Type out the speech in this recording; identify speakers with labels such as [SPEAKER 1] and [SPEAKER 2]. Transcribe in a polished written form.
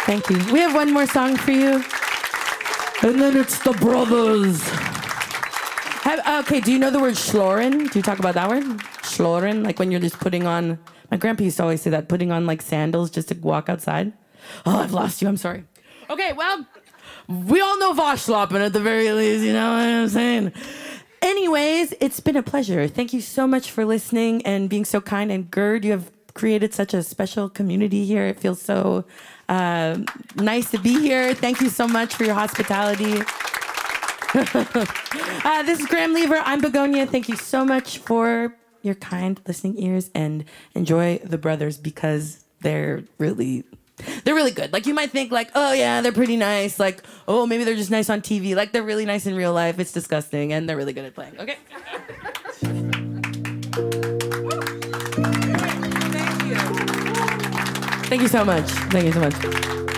[SPEAKER 1] Thank you. We have one more song for you. And then it's the brothers. Okay, do you know the word schloren? Do you talk about that word? Schloren, like when you're just putting on... My grandpa used to always say that, putting on like sandals just to walk outside. Oh, I've lost you, I'm sorry. Okay, well, we all know Voschloppen at the very least, you know what I'm saying? Anyways, it's been a pleasure. Thank you so much for listening and being so kind. And Gerd, you have created such a special community here. It feels so nice to be here. Thank you so much for your hospitality. This is Graham Lever. I'm Begonia. Thank you so much for your kind listening ears, and enjoy the brothers because they're really good. Like you might think like, oh yeah, they're pretty nice. Like, oh, maybe they're just nice on TV. Like they're really nice in real life. It's disgusting, and they're really good at playing. Okay. Thank you so much. Thank you so much.